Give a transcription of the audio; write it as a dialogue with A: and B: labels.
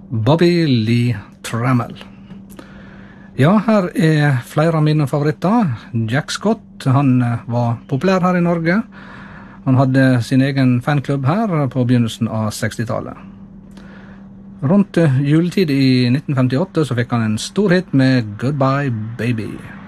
A: Bobby Lee Trammell. Ja, her er flere av mine favoritter. Jack Scott, han var populær her i Norge. Han hadde sin egen fanklubb her på begynnelsen av 60-tallet. Rundt juletid i 1958 så fikk han en stor hit med Goodbye Baby.